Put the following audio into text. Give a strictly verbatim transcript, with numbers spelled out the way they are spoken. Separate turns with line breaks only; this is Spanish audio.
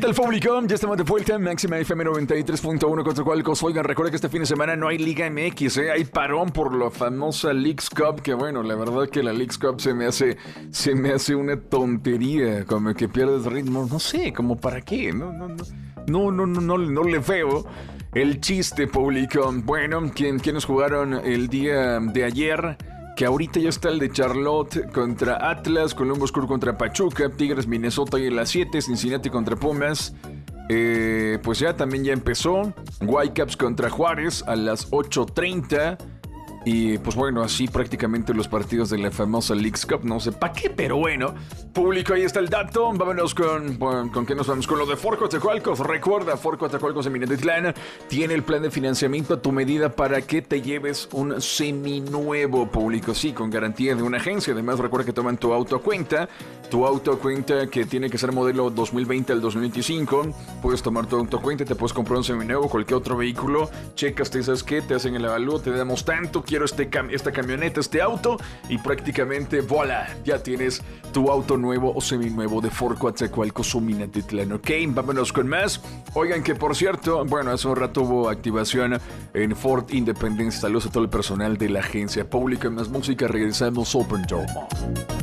tal, público? Ya estamos de vuelta en Máxima F M noventa y tres punto uno contra Cualcos. Oigan, recuerda que este fin de semana no hay Liga M X, ¿eh? Hay parón por la famosa Leagues Cup, que bueno, la verdad que la Leagues Cup se me hace, se me hace una tontería, como que pierdes ritmo, no sé, como para qué, no, no, no, no, no, no, no, no le veo el chiste, público. Bueno, ¿quién, ¿quiénes jugaron el día de ayer? Que ahorita ya está el de Charlotte contra Atlas, Columbus Crew contra Pachuca, Tigres Minnesota y a las siete, Cincinnati contra Pumas. Eh, pues ya también ya empezó. Whitecaps contra Juárez a las ocho treinta. Y pues bueno, así prácticamente los partidos de la famosa Leagues Cup. No sé para qué, pero bueno. Público, ahí está el dato. Vámonos con... ¿Con, ¿con qué nos vamos? Con lo de Ford Coatzacoalcos. Recuerda, Ford Coatzacoalcos en Minatitlán tiene el plan de financiamiento a tu medida para que te lleves un seminuevo, público. Sí, con garantía de una agencia. Además, recuerda que toman tu auto a cuenta. Tu auto a cuenta que tiene que ser modelo dos mil veinte al dos mil veinticinco. Puedes tomar tu auto a cuenta y te puedes comprar un seminuevo, cualquier otro vehículo. Checas, te sabes qué, te hacen el avalúo, te damos tanto. Quiero este cam- esta camioneta, este auto, y prácticamente, ¡voilà! Ya tienes tu auto nuevo o seminuevo de Ford Coatzacoalcos o Minatitlán, ¿ok? Vámonos con más. Oigan que, por cierto, bueno, hace un rato hubo activación en Ford Independence. Saludos a todo el personal de la agencia pública. En más música, regresamos Open Door.